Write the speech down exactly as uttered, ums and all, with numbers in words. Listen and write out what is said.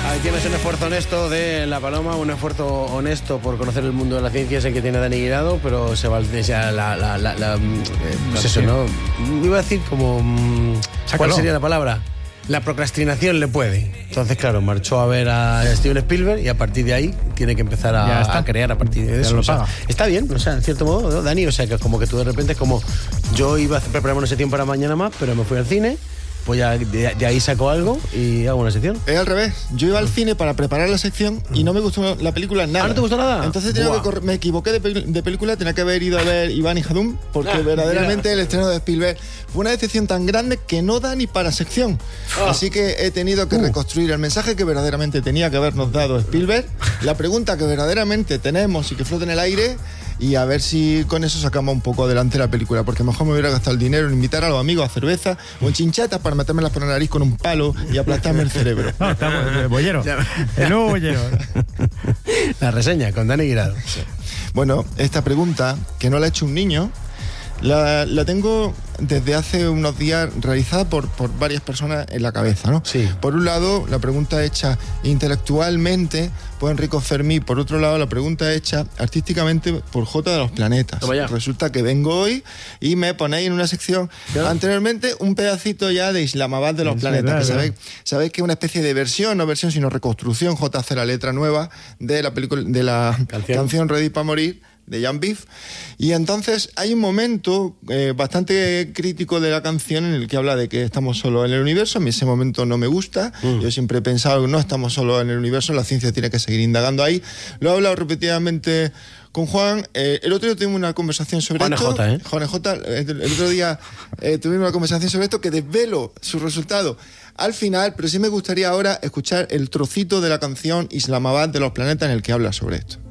Ahí tienes un esfuerzo honesto de La Paloma, un esfuerzo honesto por conocer el mundo de la ciencia, es el que tiene Dani Guirado, pero se va ya la, la, la, la, eh, pues eso, ¿no? Iba a decir como... ¿Cuál sería la palabra? La procrastinación le puede. Entonces, claro, marchó a ver a Steven Spielberg y a partir de ahí tiene que empezar a, a crear a partir de eso. Lo o sea, paga. está bien, o sea, en cierto modo, ¿no, Dani? O sea, que como que tú de repente es como... Yo iba a prepararme una sección para mañana más, pero me fui al cine... Pues ya de, de ahí saco algo y hago una sección. Es al revés. Yo iba al cine para preparar la sección y no me gustó la película nada. ¿Ah, no te gustó nada? Entonces tenía que correr, me equivoqué de, pel- de película, tenía que haber ido a ver Iván y Jadum, porque ah, verdaderamente mira. El estreno de Spielberg fue una decepción tan grande que no da ni para sección. Ah. Así que he tenido que uh. reconstruir el mensaje que verdaderamente tenía que habernos dado Spielberg, la pregunta que verdaderamente tenemos y que flota en el aire, y a ver si con eso sacamos un poco adelante la película, porque mejor me hubiera gastado el dinero en invitar a los amigos a cerveza o en chinchatas para metérmelas por la nariz con un palo y aplastarme el cerebro. No, estamos el bollero. El nuevo bollero. La reseña con Dani Guirado. Sí. Bueno, esta pregunta, que no la ha hecho un niño, la, la tengo desde hace unos días realizada por, por varias personas en la cabeza, ¿no? Sí. Por un lado, la pregunta hecha intelectualmente por Enrico Fermí, por otro lado, la pregunta hecha artísticamente por J de los Planetas. Resulta que vengo hoy y me ponéis en una sección, ¿qué? Anteriormente, un pedacito ya de Islamabad de los es Planetas, verdad, que sabéis, sabéis que es una especie de versión, no versión, sino reconstrucción, J hace la letra nueva de la película, de la canción, canción Ready para morir, de Jan Biff. Y entonces hay un momento eh, bastante crítico de la canción en el que habla de que estamos solos en el universo. A mí ese momento no me gusta. Mm. Yo siempre he pensado que no estamos solos en el universo, la ciencia tiene que seguir indagando ahí. Lo he hablado repetidamente con Juan. Eh, el otro día tuvimos una conversación sobre Juan esto. J, ¿eh? Juan J, el otro día eh, tuvimos una conversación sobre esto que desvelo su resultado al final, pero sí me gustaría ahora escuchar el trocito de la canción Islamabad de los Planetas en el que habla sobre esto.